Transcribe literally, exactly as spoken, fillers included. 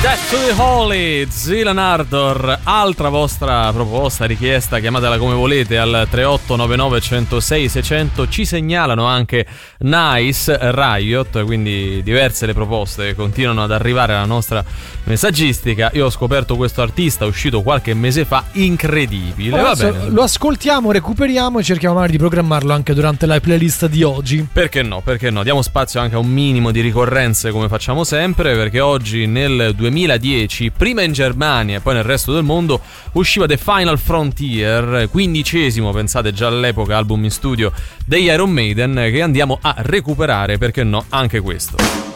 Death to the Holy, Zilan Ardor, altra vostra proposta, richiesta, chiamatela come volete al tre otto nove nove uno zero sei sei zero zero. Ci segnalano anche Nice, Riot, quindi diverse le proposte che continuano ad arrivare alla nostra messaggistica. Io ho scoperto questo artista uscito qualche mese fa, incredibile. Va bene. Lo ascoltiamo, recuperiamo e cerchiamo magari di programmarlo anche durante la playlist di oggi. Perché no, perché no? Diamo spazio anche a un minimo di ricorrenze come facciamo sempre, perché oggi nel duemiladieci, prima in Germania e poi nel resto del mondo, usciva The Final Frontier, quindicesimo, pensate già all'epoca, album in studio degli Iron Maiden, che andiamo a recuperare, perché no, anche questo.